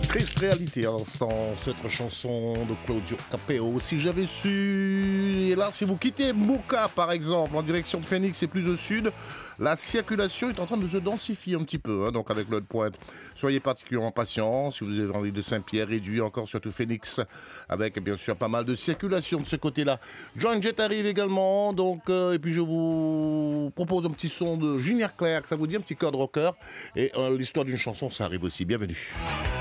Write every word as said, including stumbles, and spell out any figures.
Triste réalité à l'instant, cette chanson de Claudio Capeo. Si j'avais su, et là, si vous quittez Moka par exemple, en direction de Phoenix et plus au sud, la circulation est en train de se densifier un petit peu, hein, donc avec l'heure de pointe. Soyez particulièrement patients, si vous avez envie de Saint-Pierre, réduit encore surtout Phoenix, avec bien sûr pas mal de circulation de ce côté-là. Joint Jet arrive également, donc, euh, et puis je vous propose un petit son de Junior Clerc, ça vous dit un petit code rocker, et euh, l'histoire d'une chanson, ça arrive aussi. Bienvenue.